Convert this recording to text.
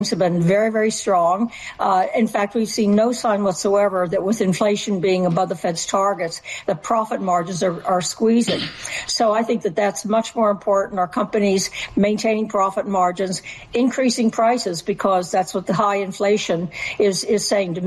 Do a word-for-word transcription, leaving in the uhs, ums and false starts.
have been very, very strong. Uh, in fact, we've seen no sign whatsoever that with inflation being above the Fed's targets, the profit margins are, are squeezing. So I think that that's much more important. Our companies maintaining profit margins, increasing prices, because that's what the high inflation is, is saying to me.